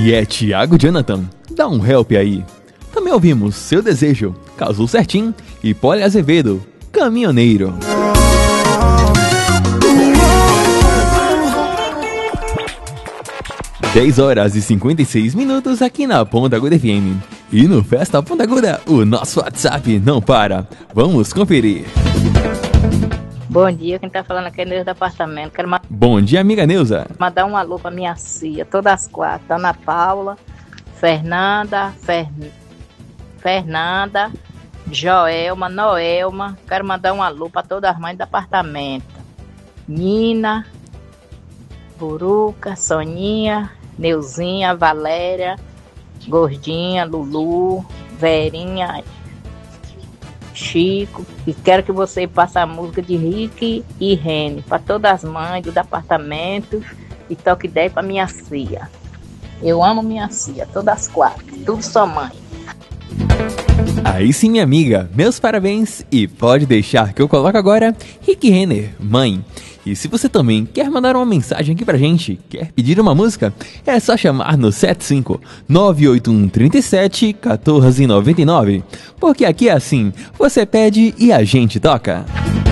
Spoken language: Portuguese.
E é Thiago Jonathan, dá um help aí. Também ouvimos Seu Desejo, Casou Certinho e Poli Azevedo, Caminhoneiro. Dez horas e 56 minutos aqui na Ponta Aguda FM. E no Festa Ponta Aguda, o nosso WhatsApp não para. Vamos conferir. Bom dia, quem tá falando aqui é Neuza do apartamento. Bom dia, amiga Neuza. Mandar um alô pra minha cia, todas as quatro. Ana Paula, Fernanda, Joelma, Noelma. Quero mandar um alô pra todas as mães do apartamento. Nina, Buruca, Soninha, Neuzinha, Valéria, Gordinha, Lulu, Verinha, Chico. E quero que você passe a música de Rick e Rene para todas as mães do apartamento e toque 10 para minha cia. Eu amo minha cia, todas as quatro, tudo sua mãe. Aí sim, minha amiga, meus parabéns e pode deixar que eu coloco agora Rick Renner, mãe. E se você também quer mandar uma mensagem aqui pra gente, quer pedir uma música, é só chamar no 75-981-37-1499. Porque aqui é assim, você pede e a gente toca.